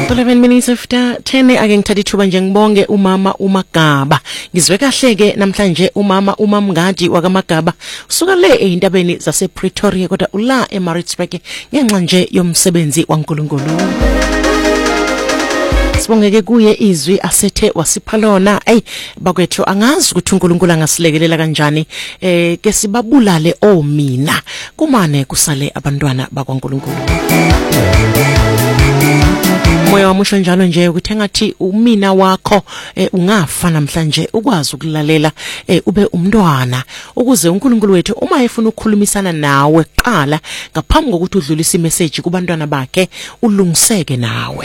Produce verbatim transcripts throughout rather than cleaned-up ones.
eleven minutes after ten ake ngithatha ithuba nje ngibonge umama uMagaba. Ngizwe kahle ke namhlanje umama uMamngadi wakaMagaba usuka le eintabeni zase Pretoria kodwa ula eMaritzburg ngenxa nje yomsebenzi waNkulunkulu. Sibongeke kuye izwi asethe wasipha lona. Ey bakwethu angazi ukuthi uNkulunkulu angasilekelela kanjani eh ke sibabulale omina kumane kusale abantwana bakwaNkulunkulu. Moya wamusho njalo nje ukuthi engathi umina wakho eh, ungafa namhlanje ukwazi ukulalela eh, ube umntwana ukuze uNkulunkulu wethu uma efuna ukukhulumisana nawe qala ngaphambi kokuthi udlulise imessage kubantwana bakhe ulungiseke nawe.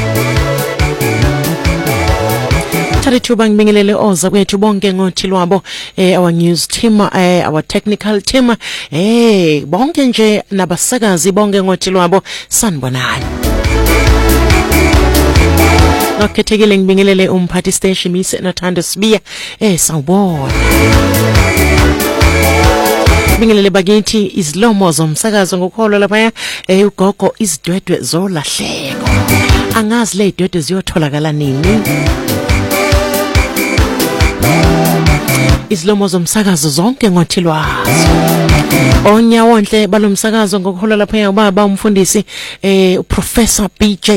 Thathuba ngibingelele oza kwethu bonke ngothi lwabo eh, our news team eh, our technical team eh bonke nje nabasakazi bonke ngothi lwabo sanibonani. Nokhethekile ngibingelele umphathi station mise nothando sibiya eh sawubona. Ngibingelele bakithi izlomo zomsakazo ngokholo lapha eh ugogo izidwedwe zolahleko. Angazi le idwedwe ziyotholakala nini. Izlomo zomsakazo zonke ngothilwazo. Onya wonhle balomsakazo ngokuhola lapha ubaba umfundisi eh uprofessor B J